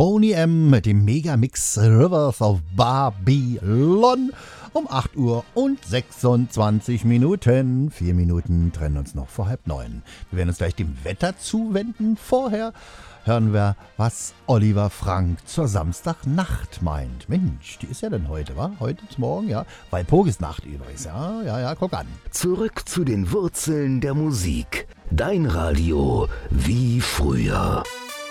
Tony M. mit dem Megamix Rivers of Babylon um 8 Uhr und 26 Minuten. 4 Minuten trennen uns noch vor 8:30. Wir werden uns gleich dem Wetter zuwenden. Vorher hören wir, was Oliver Frank zur Samstagnacht meint. Mensch, die ist ja denn heute, wa? Heute zum Morgen, ja? Walpurgisnacht übrigens, ja, guck an. Zurück zu den Wurzeln der Musik. Dein Radio wie früher.